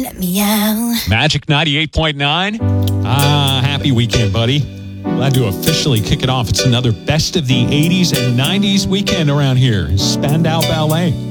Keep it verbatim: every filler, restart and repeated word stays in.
Let me out. Magic ninety-eight point nine. Ah, happy weekend, buddy. Glad to officially kick it off. It's another best of the eighties and nineties weekend around here. Spandau Ballet.